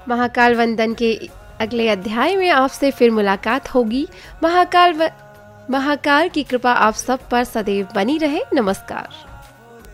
महाकाल वंदन के अगले अध्याय में आपसे फिर मुलाकात होगी। महाकाल की कृपा आप सब पर सदैव बनी रहे। नमस्कार।